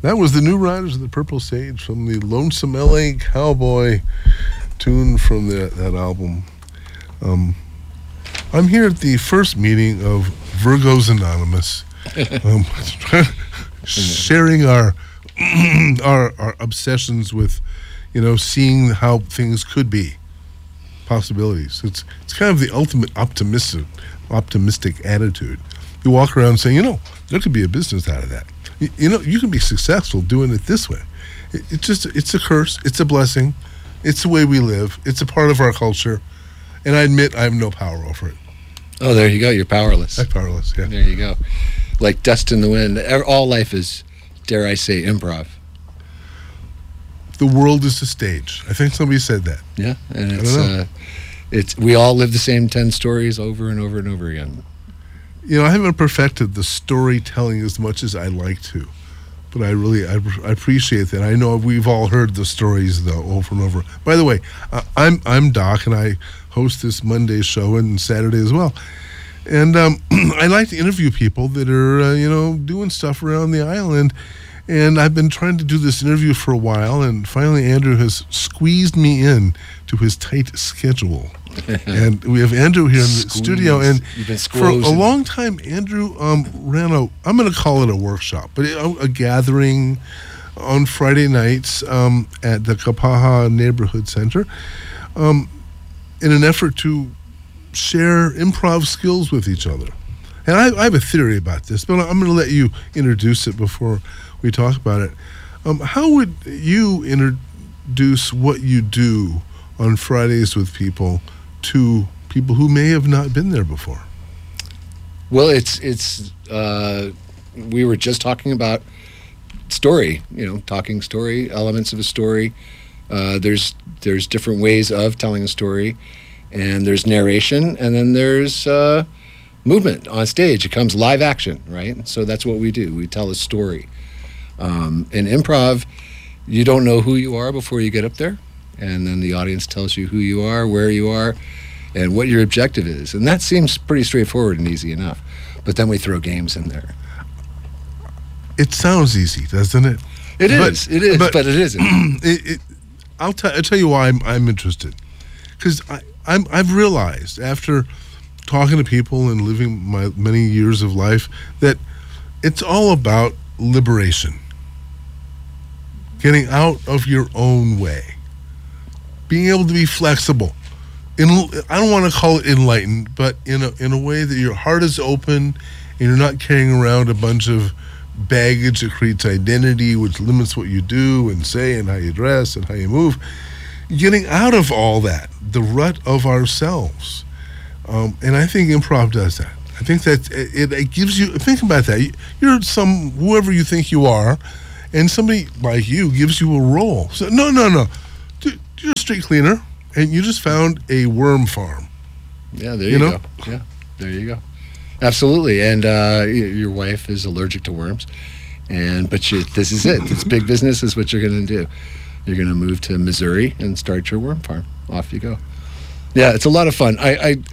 That was the New Riders of the Purple Sage from the Lonesome L.A. Cowboy tune from that album. I'm here at the first meeting of Virgos Anonymous, sharing our obsessions with, seeing how things could be, possibilities. It's kind of the ultimate optimistic attitude. You walk around saying, there could be a business out of that. You can be successful doing it this way. It's a curse. It's a blessing. It's the way we live. It's a part of our culture. And I admit I have no power over it. Oh, there you go. You're powerless. I'm powerless, yeah. There you go. Like dust in the wind. All life is, dare I say, improv. The world is a stage. I think somebody said that. Yeah, and we all live the same 10 stories over and over and over again. I haven't perfected the storytelling as much as I like to, but I appreciate that. I know we've all heard the stories though over and over. By the way, I'm Doc, and I host this Monday show and Saturday as well. And I like to interview people that are doing stuff around the island. And I've been trying to do this interview for a while, and finally Andrew has squeezed me in to his tight schedule. And we have Andrew here in the studio. And for a long time, Andrew ran I'm going to call it a workshop, but a gathering on Friday nights at the Kapaha Neighborhood Center in an effort to share improv skills with each other. And I have a theory about this, but I'm going to let you introduce it before we talk about it. How would you introduce what you do on Fridays with people to people who may have not been there before? Well, we were just talking about story, talking story, elements of a story. There's different ways of telling a story, and there's narration, and then there's movement on stage. It comes live action, right? So that's what we do. We tell a story. In improv, you don't know who you are before you get up there, and then the audience tells you who you are, where you are, and what your objective is. And that seems pretty straightforward and easy enough. But then we throw games in there. It sounds easy, doesn't it? It is, but it isn't. I'll tell you why I'm interested. Because I've realized after talking to people and living my many years of life that it's all about liberation. Getting out of your own way. Being able to be flexible. I don't want to call it enlightened, but in a way that your heart is open and you're not carrying around a bunch of baggage that creates identity, which limits what you do and say and how you dress and how you move. Getting out of all that, the rut of ourselves. And I think improv does that. I think that it gives you, think about that. You're whoever you think you are, and somebody like you gives you a role. So no. You're a street cleaner, and you just found a worm farm. Yeah, there you go. Yeah, there you go. Absolutely. And your wife is allergic to worms, but this is it. It's big business. Is what you're going to do. You're going to move to Missouri and start your worm farm. Off you go. Yeah, it's a lot of fun.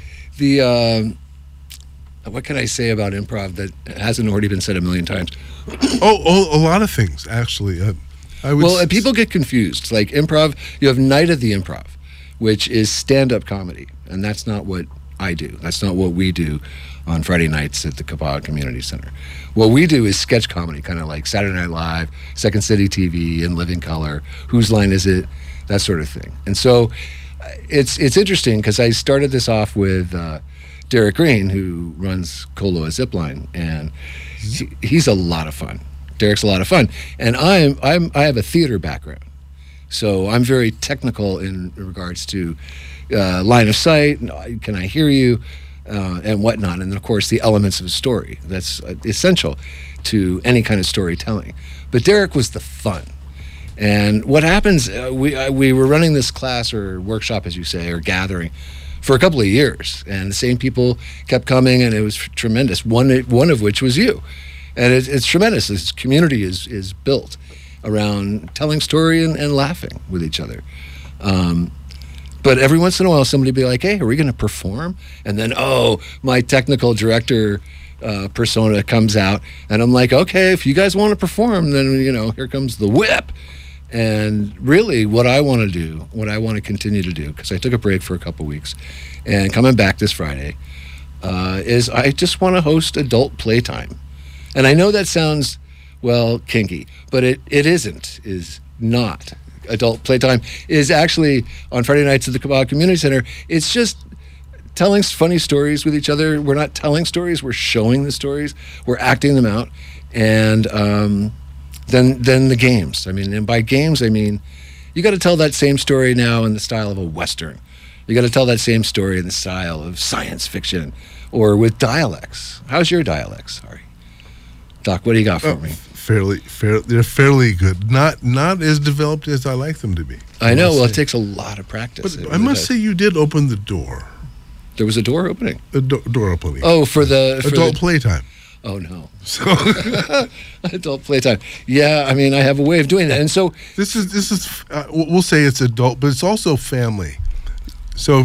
What can I say about improv that hasn't already been said a million times? A lot of things, actually. People get confused. Like improv, you have Night of the Improv, which is stand-up comedy, and that's not what I do. That's not what we do on Friday nights at the Kapaha Community Center. What we do is sketch comedy, kind of like Saturday Night Live, Second City TV, In Living Color, Whose Line Is It, that sort of thing. And so it's interesting because I started this off with Derek Green, who runs Koloa Zipline, and he's a lot of fun. Derek's a lot of fun, and I have a theater background, so I'm very technical in regards to line of sight. Can I hear you, and whatnot, and of course the elements of a story. That's essential to any kind of storytelling. But Derek was the fun. And what happens? We were running this class or workshop, as you say, or gathering, for a couple of years, and the same people kept coming, and it was tremendous. One of which was you, and it's tremendous. This community is built around telling story and laughing with each other. But every once in a while, somebody would be like, "Hey, are we going to perform?" And then, my technical director persona comes out, and I'm like, okay, if you guys want to perform, then here comes the whip. And really, what I want to do, what I want to continue to do, because I took a break for a couple weeks, and coming back this Friday, is I just want to host adult playtime. And I know that sounds, well, kinky, but it isn't, is not. Adult playtime is actually on Friday nights at the Kabah Community Center. It's just telling funny stories with each other. We're not telling stories, we're showing the stories, we're acting them out. And then the games. I mean, and by games, I mean, you got to tell that same story now in the style of a Western. You got to tell that same story in the style of science fiction or with dialects. How's your dialects? Sorry. Doc, what do you got for me? They're fairly good. Not as developed as I like them to be. I know. Well, it takes a lot of practice. But I must say you did open the door. There was a door opening? A door opening. Oh, for the... Adult playtime. Oh, no. So adult playtime. Yeah, I mean, I have a way of doing that. And so... This is we'll say it's adult, but it's also family. So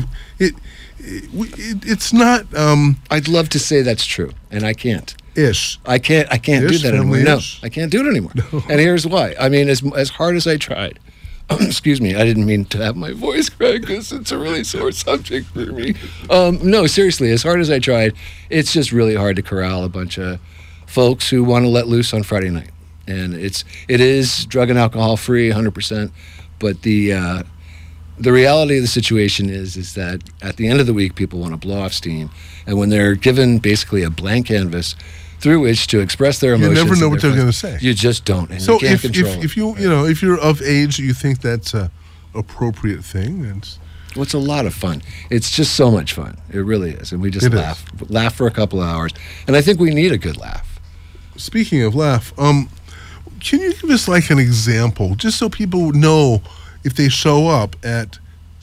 it's not... I'd love to say that's true, and I can't. Ish. I can't do that anymore. No, I can't do it anymore. No. And here's why. I mean, as hard as I tried... excuse me, I didn't mean to have my voice crack because it's a really sore subject for me. No, seriously, as hard as I tried, it's just really hard to corral a bunch of folks who want to let loose on Friday night. And it is drug and alcohol free, 100%. But the reality of the situation is that at the end of the week, people want to blow off steam. And when they're given basically a blank canvas through which to express their emotions, you never know what they're going to say. You just don't, and so you can't control it. If you're of age, you think that's a appropriate thing. Well, it's a lot of fun. It's just so much fun. It really is, and we just laugh for a couple of hours, and I think we need a good laugh. Speaking of laugh, can you give us like an example, just so people know if they show up at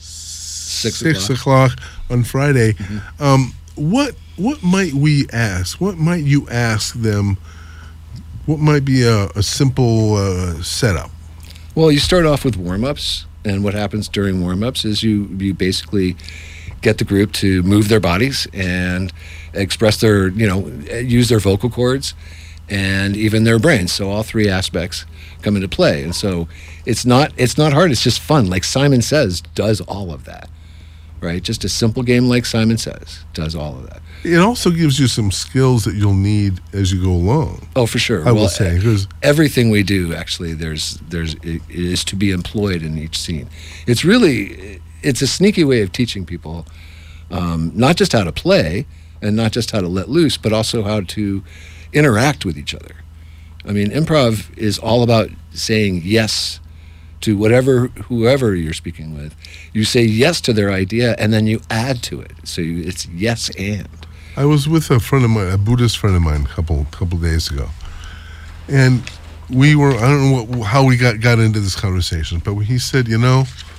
6 o'clock on Friday? Mm-hmm. What might we ask? What might you ask them? What might be a simple setup? Well, you start off with warm-ups, and what happens during warm-ups is you basically get the group to move their bodies and express their, use their vocal cords and even their brains. So all three aspects come into play. And so it's not hard, it's just fun. Like Simon Says does all of that, right? Just a simple game like Simon Says does all of that. It also gives you some skills that you'll need as you go along. Oh, for sure. I will say. Everything we do, actually, it is to be employed in each scene. It's a sneaky way of teaching people not just how to play and not just how to let loose, but also how to interact with each other. I mean, improv is all about saying yes to whoever you're speaking with. You say yes to their idea, and then you add to it. So it's yes and. I was with a friend of mine, a Buddhist friend of mine, a couple days ago, and we were, I don't know how we got into this conversation, but he said,